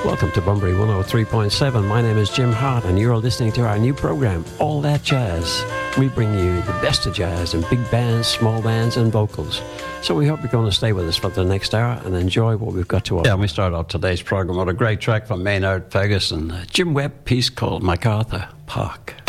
Welcome to Bunbury 103.7. My name is Jim Hart, and you're listening to our new program, All That Jazz. We bring you the best of jazz in big bands, small bands, and vocals. So we hope you're going to stay with us for the next hour and enjoy what we've got to offer. Yeah, we start out today's program with a great track from Maynard Ferguson, Jim Webb piece called MacArthur Park.